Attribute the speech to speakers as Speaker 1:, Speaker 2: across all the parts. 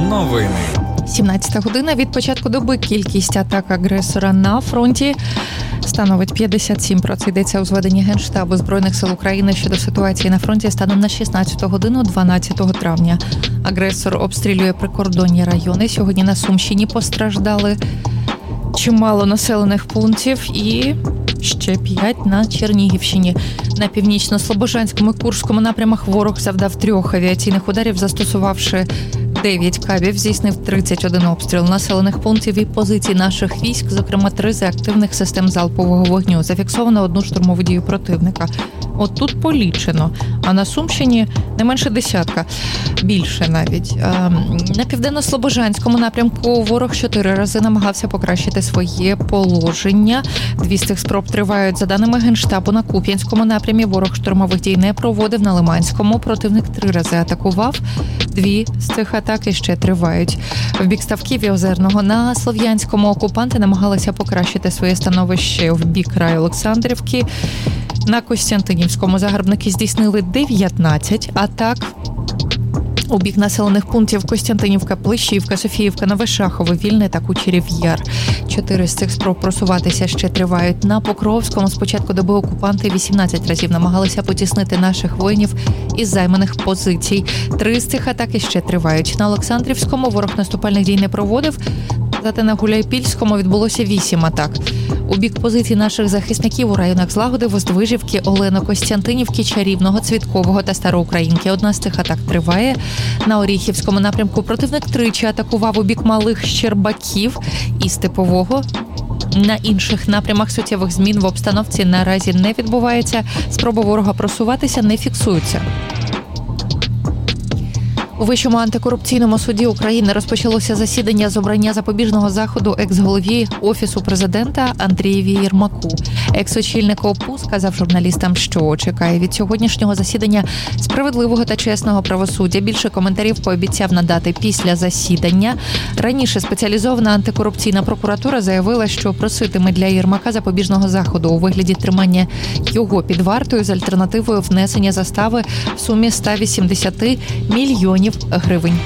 Speaker 1: Новини.
Speaker 2: 17 година. Від початку доби кількість атак агресора на фронті становить 57. Про це йдеться у зведенні Генштабу Збройних сил України щодо ситуації на фронті станом на 16 годину 12 травня. Агресор обстрілює прикордонні райони. Сьогодні на Сумщині постраждали чимало населених пунктів і ще 5 на Чернігівщині. На північно-слобожанському і Курському напрямах ворог завдав 3 авіаційних ударів, застосувавши 9 кабів, здійснив 31 обстріл населених пунктів і позицій наших військ, зокрема 3 з активних систем залпового вогню. Зафіксовано 1 штурмову дію противника. От тут полічено, а на Сумщині не менше 10, більше навіть. На південно-слобожанському напрямку ворог 4 рази намагався покращити своє положення. 2 з цих спроб тривають. За даними Генштабу, на Куп'янському напрямі ворог штурмових дій не проводив, на Лиманському противник 3 рази атакував. 2 з цих атак іще тривають. В бік Ставків і Озерного на Слов'янському окупанти намагалися покращити своє становище в бік краю Олександрівки. На Костянтинівському загарбники здійснили 19 атак у бік населених пунктів Костянтинівка, Плещівка, Софіївка, Нове Шахове, Вільне та Кучерів Яр. 4 з цих спроб просуватися ще тривають. На Покровському з початку доби окупанти 18 разів намагалися потіснити наших воїнів із займаних позицій. 3 з цих атак іще тривають. На Олександрівському ворог наступальних дій не проводив, зате на Гуляйпільському відбулося 8 атак. У бік позицій наших захисників у районах Злагоди, Воздвижівки, Олено-Костянтинівки, Чарівного, Цвіткового та Староукраїнки. 1 з цих атак триває. На Оріхівському напрямку противник 3 атакував у бік Малих Щербаків і Степового. На інших напрямах суттєвих змін в обстановці наразі не відбувається. Спроби ворога просуватися не фіксуються. У Вищому антикорупційному суді України розпочалося засідання з обрання запобіжного заходу екс-голові Офісу президента Андрієві Єрмаку. Екс-очільник ОПУ сказав журналістам, що чекає від сьогоднішнього засідання справедливого та чесного правосуддя. Більше коментарів пообіцяв надати після засідання. Раніше спеціалізована антикорупційна прокуратура заявила, що проситиме для Єрмака запобіжного заходу у вигляді тримання його під вартою з альтернативою внесення застави в сумі 180 мільйонів гривень.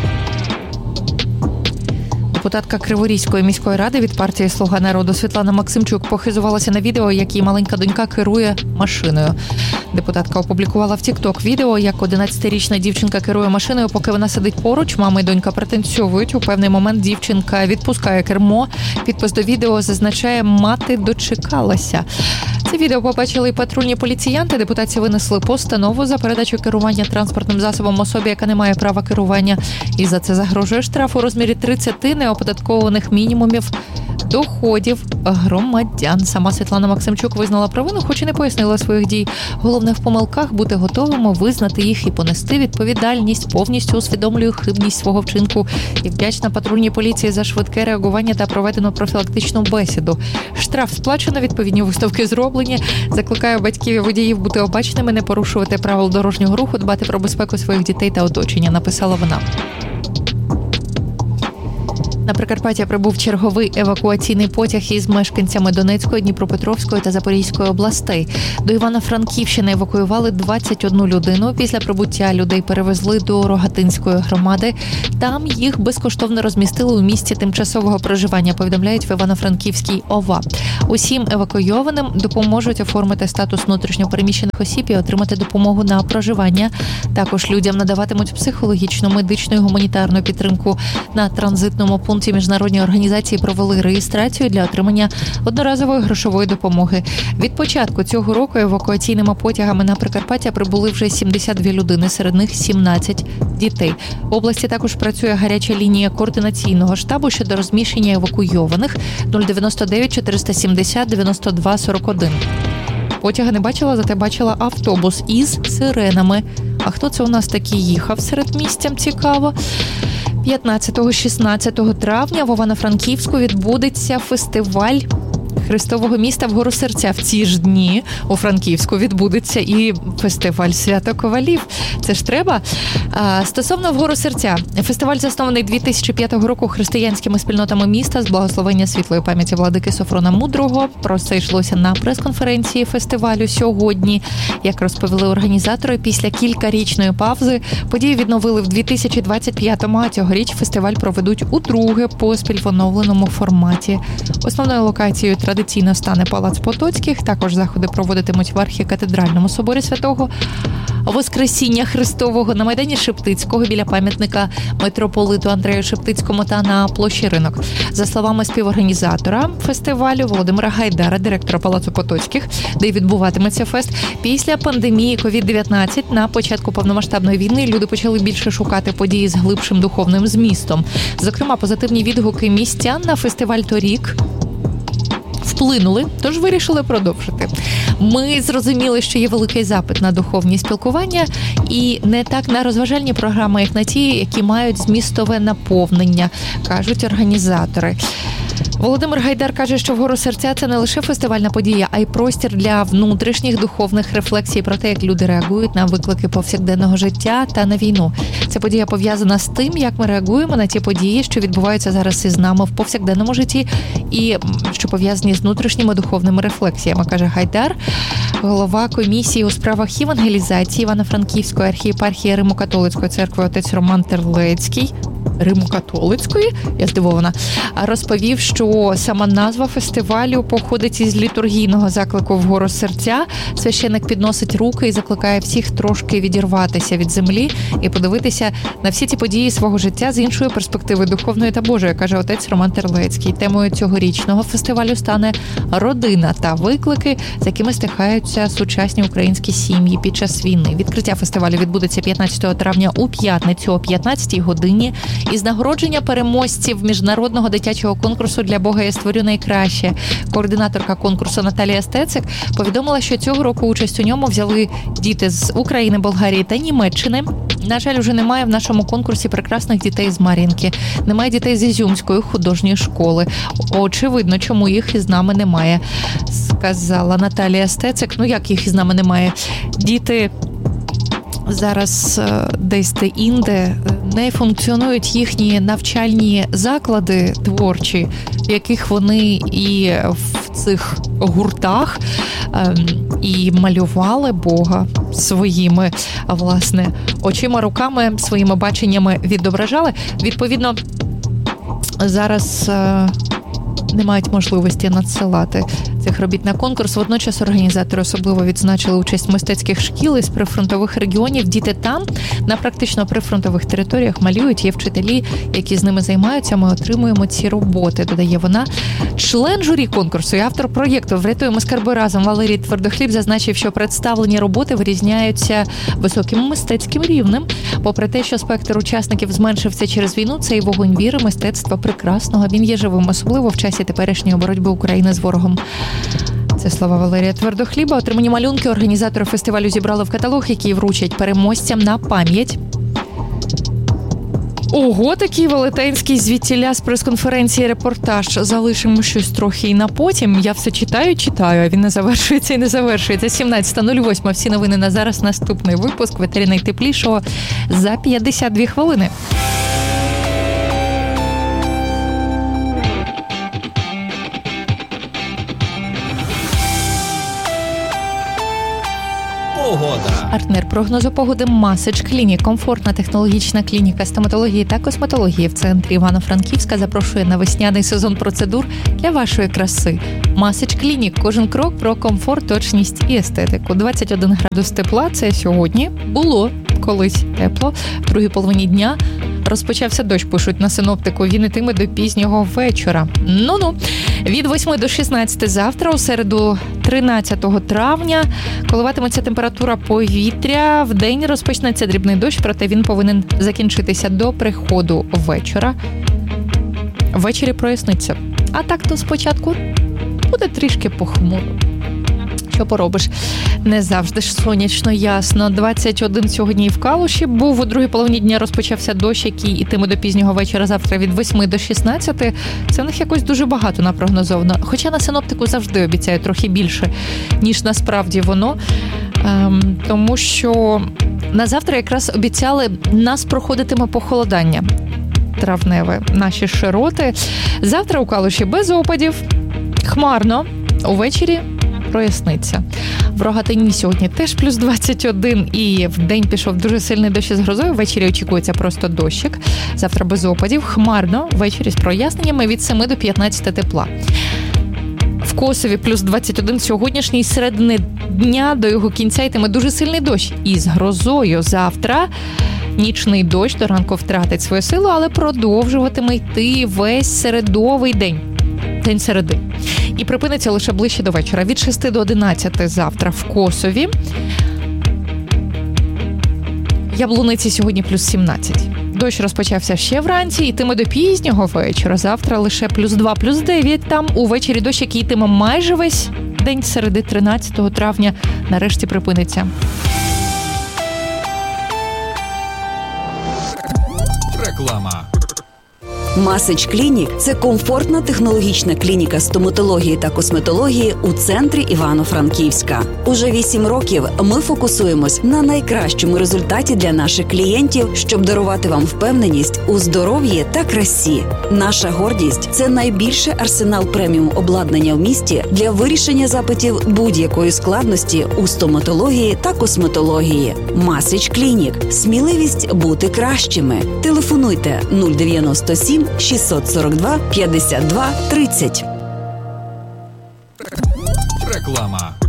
Speaker 2: Депутатка Криворізької міської ради від партії «Слуга народу» Світлана Максимчук похизувалася на відео, як її маленька донька керує машиною. Депутатка опублікувала в TikTok відео, як 11-річна дівчинка керує машиною, поки вона сидить поруч. Мама і донька пританцьовують. У певний момент дівчинка відпускає кермо. Підпис до відео зазначає «Мати дочекалася». Це відео побачили і патрульні поліціянти. Депутатці винесли постанову за передачу керування транспортним засобом особі, яка не має права керування. І за це загрожує штраф у розмірі 30 неоподаткованих мінімумів доходів громадян. Сама Світлана Максимчук визнала провину, хоч і не пояснила своїх дій. Головне в помилках бути готовими визнати їх і понести відповідальність. Повністю усвідомлюю хибність свого вчинку і вдячна патрульній поліції за швидке реагування та проведену профілактичну бесіду. Штраф сплачено, відповідні висновки зроблені. Закликаю батьків і водіїв бути обачними, не порушувати правил дорожнього руху, дбати про безпеку своїх дітей та оточення, написала вона. На Прикарпаття прибув черговий евакуаційний потяг із мешканцями Донецької, Дніпропетровської та Запорізької областей. До Івано-Франківщини евакуювали 21 людину. Після прибуття людей перевезли до Рогатинської громади. Там їх безкоштовно розмістили у місці тимчасового проживання, повідомляють в Івано-Франківській ОВА. Усім евакуйованим допоможуть оформити статус внутрішньопереміщених осіб і отримати допомогу на проживання. Також людям надаватимуть психологічну, медичну і гуманітарну підтримку. На транзитному пункті міжнародні організації провели реєстрацію для отримання одноразової грошової допомоги. Від початку цього року евакуаційними потягами на Прикарпаття прибули вже 72 людини, серед них 17 дітей. В області також працює гаряча лінія координаційного штабу щодо розміщення евакуйованих 099 470 92 41. Потяга не бачила, зате бачила автобус із сиренами. А хто це у нас такий їхав серед містям? Цікаво. 15-16 травня в Івано-Франківську відбудеться фестиваль Христового міста вгору серця. В ці ж дні у Франківську відбудеться і фестиваль «Свято ковалів». Це ж треба. Стосовно вгору серця. Фестиваль заснований 2005 року християнськими спільнотами міста з благословення світлої пам'яті владики Софрона Мудрого. Про це йшлося на прес-конференції фестивалю сьогодні. Як розповіли організатори, після кількарічної паузи події відновили в 2025-му, а цьогоріч фестиваль проведуть удруге поспіль в оновленому форматі. Основною локацією традиційно стане Палац Потоцьких. Також заходи проводитимуть в архікатедральному соборі Святого Воскресіння Христового, на майдані Шептицького біля пам'ятника митрополиту Андрею Шептицькому та на площі Ринок. За словами співорганізатора фестивалю Володимира Гайдара, директора Палацу Потоцьких, де відбуватиметься фест, після пандемії COVID-19 на початку повномасштабної війни люди почали більше шукати події з глибшим духовним змістом. Зокрема, позитивні відгуки містян на фестиваль торік вплинули, тож вирішили продовжити. Ми зрозуміли, що є великий запит на духовні спілкування і не так на розважальні програми, як на ті, які мають змістове наповнення, кажуть організатори. Володимир Гайдар каже, що «Вгору серця» – це не лише фестивальна подія, а й простір для внутрішніх духовних рефлексій про те, як люди реагують на виклики повсякденного життя та на війну. Ця подія пов'язана з тим, як ми реагуємо на ті події, що відбуваються зараз із нами в повсякденному житті і що пов'язані з внутрішніми духовними рефлексіями, каже Гайдар. Голова комісії у справах евангелізації Івано-Франківської архієпархії Римо-католицької церкви отець Роман Терлецький, Римо-католицької, я здивована, розповів, що сама назва фестивалю походить із літургійного заклику «Вгору серця». Священик підносить руки і закликає всіх трошки відірватися від землі і подивитися на всі ці події свого життя з іншої перспективи духовної та Божої, каже отець Роман Терлецький. Темою цьогорічного фестивалю стане родина та виклики, з якими стикаються сучасні українські сім'ї під час війни. Відкриття фестивалю відбудеться 15 травня у п'ятницю о 15-й годині. Із нагородження переможців міжнародного дитячого конкурсу «Для Бога я створю найкраще». Координаторка конкурсу Наталія Стецик повідомила, що цього року участь у ньому взяли діти з України, Болгарії та Німеччини. На жаль, вже немає в нашому конкурсі прекрасних дітей з Мар'їнки. Немає дітей з Ізюмської художньої школи. Очевидно, чому їх із нами немає, сказала Наталія Стецик. Ну, як їх із нами немає? Діти зараз десь де-інде не функціонують їхні навчальні заклади творчі, в яких вони і в цих гуртах і малювали Бога своїми, власне, очима, руками, своїми баченнями відображали. Відповідно, зараз не мають можливості надсилати цих робіт на конкурс. Водночас організатори особливо відзначили участь мистецьких шкіл із прифронтових регіонів. Діти там, на практично прифронтових територіях, малюють. Є вчителі, які з ними займаються. Ми отримуємо ці роботи, додає вона. Член журі конкурсу і автор проєкту «Врятуємо скарби разом» Валерій Твердохліб зазначив, що представлені роботи вирізняються високим мистецьким рівнем. Попри те, що спектр учасників зменшився через війну, цей вогонь віри, мистецтва прекрасного, він є живим, особливо в часі теперішньої боротьби України з ворогом. Це слова Валерія Твердохліба. Отримані малюнки організатори фестивалю зібрали в каталог, який вручать переможцям на пам'ять. Ого, такий велетенський звідтіля з прес-конференції репортаж. Залишимо щось трохи і на потім. Я все читаю, а він не завершується і не завершується. 17:08. Всі новини на зараз. Наступний випуск «Ветері найтеплішого» за 52 хвилини.
Speaker 1: Погода.
Speaker 2: Партнер прогнозу погоди Масич Клінік. Комфортна технологічна клініка стоматології та косметології в центрі Івано-Франківська запрошує на весняний сезон процедур для вашої краси. Масич Клінік. Кожен крок про комфорт, точність і естетику. 21 градус тепла – це сьогодні. Було колись тепло. В другій половині дня розпочався дощ, пишуть на синоптику. Він ітиме до пізнього вечора. Ну-ну. Від 8 до 16 завтра, у середу 13 травня, коливатиметься температура повітря. Вдень розпочнеться дрібний дощ, проте він повинен закінчитися до приходу вечора. Ввечері проясниться. А так то спочатку буде трішки похмуро. що поробиш. Не завжди ж сонячно, ясно. 21 сьогодні і в Калуші був. У другій половині дня розпочався дощ, який ітиме до пізнього вечора завтра від 8 до 16. Це в них якось дуже багато напрогнозовано. Хоча на синоптику завжди обіцяють трохи більше, ніж насправді воно. Тому що на завтра якраз обіцяли, нас проходитиме похолодання травневе, наші широти. Завтра у Калуші без опадів, хмарно, увечері проясниться. В Рогатині сьогодні теж плюс 21, і вдень пішов дуже сильний дощ із грозою, ввечері очікується просто дощик. Завтра без опадів, хмарно, ввечері з проясненнями від 7 до 15 тепла. В Косові плюс 21 сьогоднішній, з середини дня до його кінця йтиме дуже сильний дощ із грозою. Завтра нічний дощ до ранку втратить свою силу, але продовжуватиме йти весь середовий день. День середи. І припиниться лише ближче до вечора. Від 6 до 11 завтра в Косові. Яблуниці сьогодні плюс 17. Дощ розпочався ще вранці, йтиме до пізнього вечора. Завтра лише плюс 2, плюс 9. Там увечері дощ, який йтиме майже весь день середи 13 травня, нарешті припиниться.
Speaker 1: Реклама.
Speaker 3: Масич Клінік – це комфортна технологічна клініка стоматології та косметології у центрі Івано-Франківська. Уже 8 років ми фокусуємось на найкращому результаті для наших клієнтів, щоб дарувати вам впевненість у здоров'ї та красі. Наша гордість – це найбільший арсенал преміум обладнання в місті для вирішення запитів будь-якої складності у стоматології та косметології. Масич Клінік – сміливість бути кращими. Телефонуйте 097 642 52 30.
Speaker 1: Реклама.